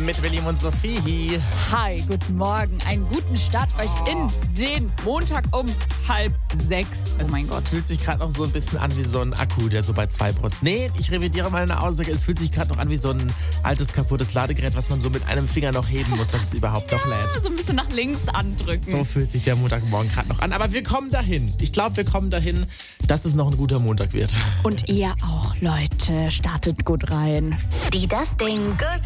mit William und Sophie. Hi, guten Morgen. Einen guten Start euch in den Montag um 5:30. Oh mein Gott. Es fühlt sich gerade noch so ein bisschen an wie so ein Akku, der so bei 2%. Nee, ich revidiere meine Aussage. Es fühlt sich gerade noch an wie so ein altes, kaputtes Ladegerät, was man so mit einem Finger noch heben muss, dass es überhaupt noch lädt. So ein bisschen nach links andrücken. So fühlt sich der Montagmorgen gerade noch an. Aber wir kommen dahin. Ich glaube, wir kommen dahin, dass es noch ein guter Montag wird. Und ihr auch, Leute. Startet gut rein. Die Das Ding Good